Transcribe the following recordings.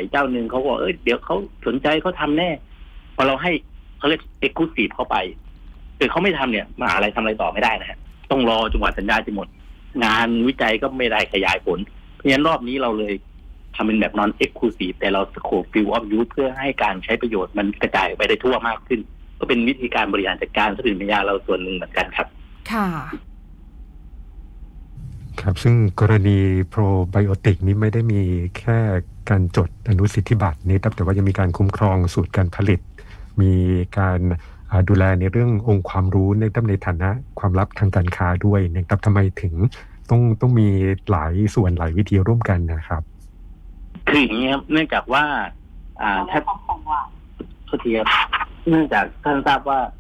เจ้าหนึ่งเขาบอกเดี๋ยวเขาสนใจเขาทำแน่พอเราให้เขาเรียก exclusive เข้าไปเขาไม่ทำเนี่ยมหาลัยทำอะไรต่อไม่ได้นะฮะต้องรอจนกว่าสัญญาจะหมดงานวิจัยก็ไม่ได้ขยายผลเพราะฉะนั้นรอบนี้เราเลยทำเป็นแบบ non exclusive แต่เราสโคป field of use เพื่อให้การใช้ประโยชน์มันกระจายไปได้ทั่วมากขึ้นก็เป็นวิธีการบริหารจัดการทรัพย์สินปัญญาเราส่วนหนึ่งเหมือนกันครับค่ะครับซึ่งกรณีโปรไบโอติกนี้ไม่ได้มีแค่การจดอนุสิทธิบัตรนี้แต่ว่ายังมีการคุ้มครองสูตรการผลิตมีการดูแลในเรื่ององค์ความรู้ในฐานะความลับทางการค้าด้วยนะครับทำไมถึงต้องมีหลายส่วนหลายวิธีร่วมกันนะครับคืออย่างนี้ครับเนื่องจากว่าถ้าโทษทีครับเนื่องจากท่านทราบว่า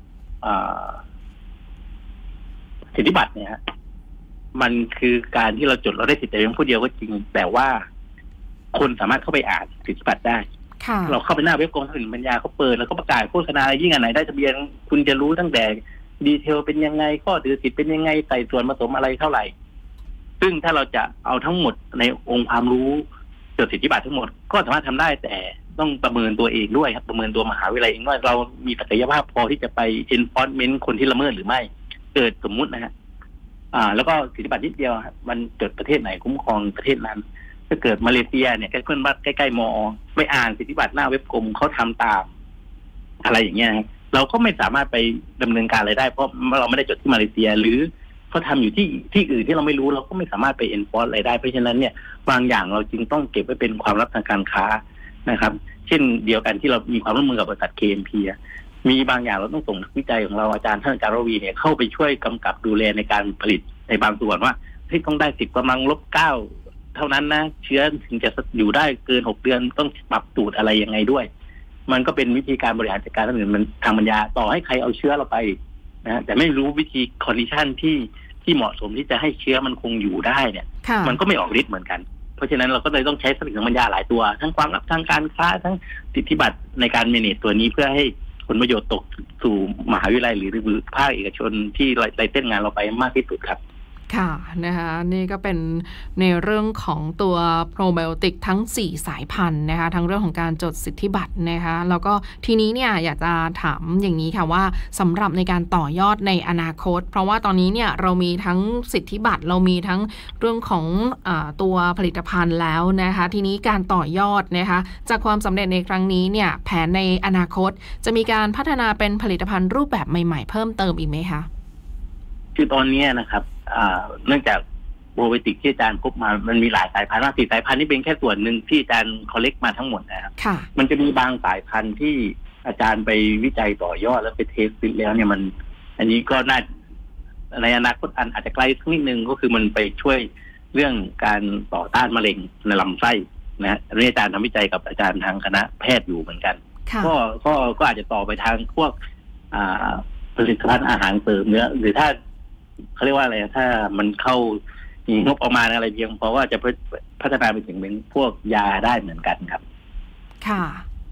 สิทธิบัตรเนี่ยมันคือการที่เราจดเราได้สิทธิ์แต่เพียงผู้เดียวก็จริงแต่ว่าคนสามารถเข้าไปอ่านสิทธิบัตรได้เราเข้าไปหน้าเว็บกรมทรัพย์สินปัญญาเขาเปิดแล้วก็ประกาศโฆษณายิ่งอันไหนได้ทะเบียนคุณจะรู้ตั้งแต่ดีเทลเป็นยังไงข้อถือสิทธิ์เป็นยังไงใส่ส่วนผสมอะไรเท่าไหร่ซึ่งถ้าเราจะเอาทั้งหมดในองค์ความรู้จดสิทธิบัตรทั้งหมดก็สามารถทำได้แต่ต้องประเมินตัวเองด้วยครับประเมินตัวมหาวิทยาลัยเองว่าเรามีศักยภาพพอที่จะไป enforcement คนที่ละเมิดหรือไม่เกิดสมมุตินะฮะแล้วก็สิทธิบัตรนิดเดียวมันจดประเทศไหนคุ้มครองประเทศนั้นถ้าเกิดมาเลเซียเนี่ยเพื่อนบ้านใกล้ๆมอไปอ่านสิทธิบัตรหน้าเว็บกรมเขาทำตามอะไรอย่างเงี้ยเราก็ไม่สามารถไปดำเนินการอะไรได้เพราะเราไม่ได้จดที่มาเลเซียหรือเขาทำอยู่ที่อื่นที่เราไม่รู้เราก็ไม่สามารถไป enforce อะไรได้เพราะฉะนั้นเนี่ยบางอย่างเราจึงต้องเก็บไว้เป็นความลับทางการค้านะครับเช่นเดียวกันที่เรามีความร่วมมือกับบริษัท KMP มีบางอย่างเราต้องส่งนักวิจัยของเราท่านอาจารย์รวีเนี่ยเข้าไปช่วยกำกับดูแลในการผลิตในบางส่วนว่าต้องได้10 กำลัง-9เท่านั้นนะเชื้อถึงจะอยู่ได้เกิน6 เดือนต้องปรับสูตรอะไรยังไงด้วยมันก็เป็นวิธีการบริหารจัดการทางปัญญาต่อให้ใครเอาเชื้อเราไปนะแต่ไม่รู้วิธีคอนดิชันที่เหมาะสมที่จะให้เชื้อมันคงอยู่ได้เนี่ยมันก็ไม่ออกฤทธิ์เหมือนกันเพราะฉะนั้นเราก็เลยต้องใช้ทรัพย์สินทางปัญญาหลายตัวทั้งความลับทางการค้าทั้งสิทธิบัตรในการเมเนจตัวนี้เพื่อให้ผลประโยชน์ตกสู่มหาวิทยาลัยหรือภาคเอกชนที่ไล่เส้นงานเราไปมากที่สุดครับค่ะนะคะนี่ก็เป็นในเรื่องของตัวโปรไบโอติกทั้ง4สายพันธุ์นะคะทั้งเรื่องของการจดสิทธิบัตรนะคะแล้วก็ทีนี้เนี่ยอยากจะถามอย่างนี้ค่ะว่าสำหรับในการต่อยอดในอนาคตเพราะว่าตอนนี้เนี่ยเรามีทั้งสิทธิบัตรเรามีทั้งเรื่องของตัวผลิตภัณฑ์แล้วนะคะทีนี้การต่อยอดนะคะจากความสำเร็จในครั้งนี้เนี่ยแผนในอนาคตจะมีการพัฒนาเป็นผลิตภัณฑ์รูปแบบใหม่ๆเพิ่มเติมอีกไหมคะคือตอนนี้นะครับเนื่องจากโปรไบโอติกที่อาจารย์พบมามันมีหลายสายพันธุ์4 สายพันธุ์นี่เป็นแค่ส่วนหนึ่งที่อาจารย์คอลเลกต์มาทั้งหมดนะครับมันจะมีบางสายพันธุ์ที่อาจารย์ไปวิจัยต่อยอดแล้วไปเทสแล้วเนี่ยมันอันนี้ก็น่าในอนาคตอาจจะไกลสักนิดนึงก็คือมันไปช่วยเรื่องการต่อต้านมะเร็งในลำไส้นะอันนี้อาจารย์ทำวิจัยกับอาจารย์ทางคณะแพทย์อยู่เหมือนกันก็อาจจะต่อไปทางพวกผลิตภัณฑ์อาหารเสริมเนื้อหรือถ้าเขาเรียกว่าอะไรถ้ามันเข้ามีงบประมาณอะไรเพียงพอว่าจะพัฒนาไปถึงเป็นพวกยาได้เหมือนกันครับค่ะ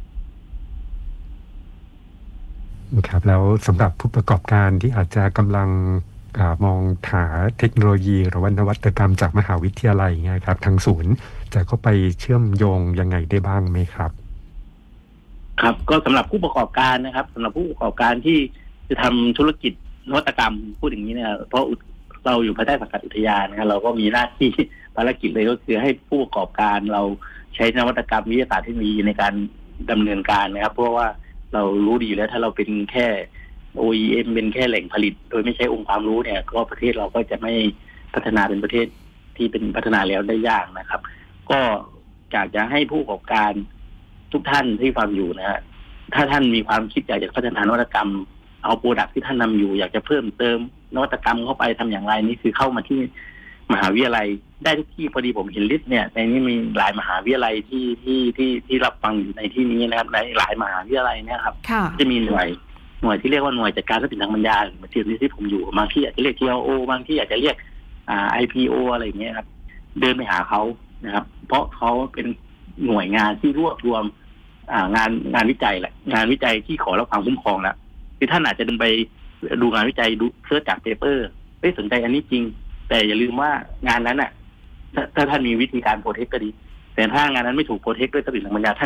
ครับแล้วสำหรับผู้ประกอบการที่อาจจะกำลังมองหาเทคโนโลยีหรือว่านวัตกรรมจากมหาวิทยาลัยเงี้ยครับทางศูนย์จะเข้าไปเชื่อมโยงยังไงได้บ้างไหมครับครับก็สำหรับผู้ประกอบการนะครับสำหรับผู้ประกอบการที่จะทำธุรกิจนวัตกรรมพูดอย่างนี้เนี่ยเพราะเราอยู่ภายใต้สังกัดอุทยานนะครับเราก็มีหน้าที่ภารกิจเลยก็คือให้ผู้ประกอบการเราใช้นวัตกรรมวิทยาศาสตร์เทคโนโลยีในการดำเนินการนะครับเพราะว่าเรารู้ดีแล้วถ้าเราเป็นแค่ OEM เป็นแค่แหล่งผลิตโดยไม่ใช้องค์ความรู้เนี่ยก็ประเทศเราก็จะไม่พัฒนาเป็นประเทศที่เป็นพัฒนาแล้วได้ยากนะครับก็อยากจะให้ผู้ประกอบการทุกท่านที่ฟังอยู่นะฮะถ้าท่านมีความคิดอยากจะพัฒนานวัตกรรมเอาโปรดักต์ที่ท่านนำอยู่อยากจะเพิ่มเติมนวัตกรรมเข้าไปทำอย่างไรนี่คือเข้ามาที่มหาวิทยาลัยได้ทุกที่พอดีผมเห็นลิสต์เนี่ยในนี้มีหลายมหาวิทยาลัยที่รับฟังอยู่ในที่นี้นะครับในหลายมหาวิทยาลัยเนี่ยครับจะมีหน่วยที่เรียกว่าหน่วยจัดการทรัพย์สินทางปัญญาเหมือนที่ผมอยู่บางที่อาจจะเรียก TLO บางที่อาจจะเรียกIPO อะไรอย่างเงี้ยครับเดินไปหาเขานะครับเพราะเขาเป็นหน่วยงานที่รวบรวมงานวิจัยแหละงานวิจัยที่ขอรับความคุ้มครองแล้วคือท่านอาจจะเดินไปดูงานวิจัยดูเสิร์ชจากเปเปอร์สนใจอันนี้จริงแต่อย่าลืมว่างานนั้นน่ะถ้าท่านมีวิธีการโปรเทคก็ดีแต่ถ้างานนั้นไม่ถูกโปรเทคด้วยทรัพย์สินทางปัญญาท่าน